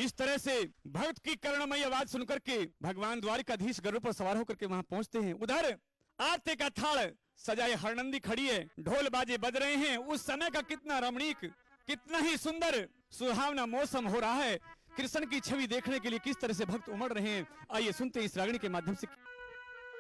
इस तरह से भक्त की करुणामयी आवाज सुनकर के भगवान द्वारिकाधीश गरुड़ पर सवार होकर के वहां पहुंचते हैं। उधर आरती का थाल सजाए हरनंदी खड़ी है, ढोल बाजे बज रहे हैं। उस समय का कितना रमणीक, कितना ही सुंदर सुहावना मौसम हो रहा है। कृष्ण की छवि देखने के लिए किस तरह से भक्त उमड़ रहे हैं, आइए सुनते हैं इस रागनी के माध्यम से।